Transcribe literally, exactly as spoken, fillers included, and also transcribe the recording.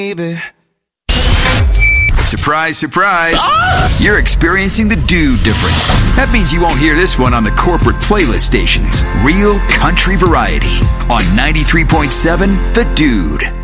baby. Surprise, surprise. Ah! You're experiencing the Dude difference. That means you won't hear this one on the corporate playlist stations. Real country variety on ninety-three point seven The Dude.